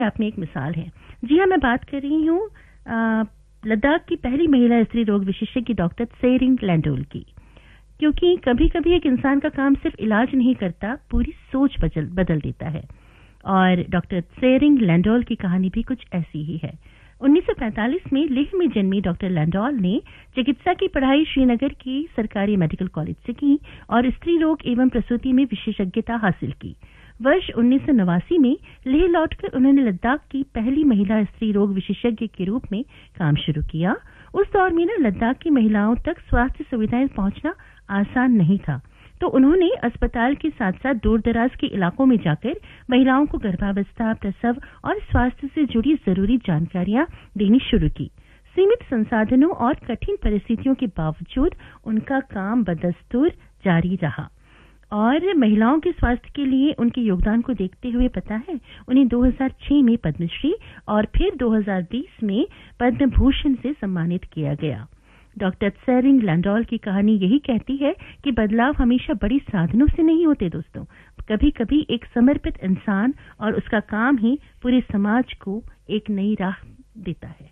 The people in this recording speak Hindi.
आप में एक मिसाल है। जी हाँ, मैं बात कर रही हूँ लद्दाख की पहली महिला स्त्री रोग विशेषज्ञ डॉक्टर त्सेरिंग लैंडोल की। क्योंकि कभी कभी एक इंसान का काम सिर्फ इलाज नहीं करता, पूरी सोच बदल देता है। और डॉक्टर त्सेरिंग लैंडोल की कहानी भी कुछ ऐसी ही है। 1945 में लेह में जन्मी डॉक्टर लैंडोल ने चिकित्सा की पढ़ाई श्रीनगर की सरकारी मेडिकल कॉलेज से की और स्त्री रोग एवं प्रसूति में विशेषज्ञता हासिल की। वर्ष 1989 में लेह लौटकर उन्होंने लद्दाख की पहली महिला स्त्री रोग विशेषज्ञ के रूप में काम शुरू किया। उस दौर में लद्दाख की महिलाओं तक स्वास्थ्य सुविधाएं पहुंचना आसान नहीं था, तो उन्होंने अस्पताल के साथ साथ दूर दराज के इलाकों में जाकर महिलाओं को गर्भावस्था, प्रसव और स्वास्थ्य से जुड़ी जरूरी जानकारियां देनी शुरू की। सीमित संसाधनों और कठिन परिस्थितियों के बावजूद उनका काम बदस्तूर जारी रहा और महिलाओं के स्वास्थ्य के लिए उनके योगदान को देखते हुए पता है उन्हें 2006 में पद्मश्री और फिर 2020 में पद्म भूषण से सम्मानित किया गया। डॉक्टर त्सेरिंग लैंडोल की कहानी यही कहती है कि बदलाव हमेशा बड़ी साधनों से नहीं होते दोस्तों, कभी कभी एक समर्पित इंसान और उसका काम ही पूरे समाज को एक नई राह देता है।